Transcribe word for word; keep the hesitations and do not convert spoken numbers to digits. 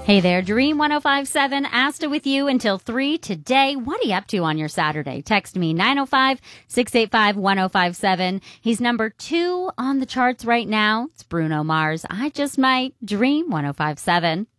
Hey there, Dream one oh five point seven. Asta with you until three today. What are you up to on your Saturday? Text me nine oh five, six eight five, one oh five seven. He's number two on the charts right now. It's Bruno Mars. I Just Might. Dream one oh five point seven.